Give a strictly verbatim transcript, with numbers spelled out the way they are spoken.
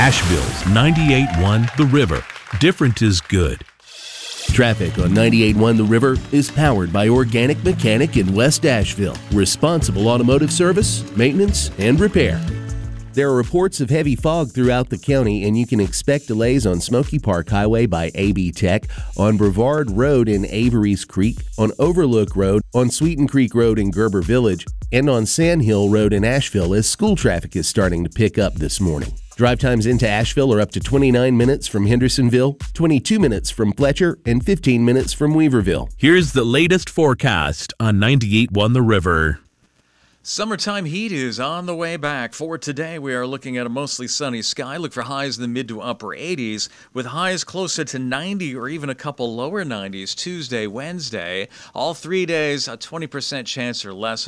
Asheville's ninety-eight point one The River. Different is good. Traffic on ninety-eight point one The River is powered by Organic Mechanic in West Asheville. Responsible automotive service, maintenance, and repair. There are reports of heavy fog throughout the county, and you can expect delays on Smoky Park Highway by A B Tech, on Brevard Road in Avery's Creek, on Overlook Road, on Sweeten Creek Road in Gerber Village, and on Sand Hill Road in Asheville as school traffic is starting to pick up this morning. Drive times into Asheville are up to twenty-nine minutes from Hendersonville, twenty-two minutes from Fletcher, and fifteen minutes from Weaverville. Here's the latest forecast on ninety-eight point one The River. Summertime heat is on the way back. For today, we are looking at a mostly sunny sky. Look for highs in the mid to upper eighties, with highs closer to ninety or even a couple lower nineties Tuesday, Wednesday. All three days, a twenty percent chance or less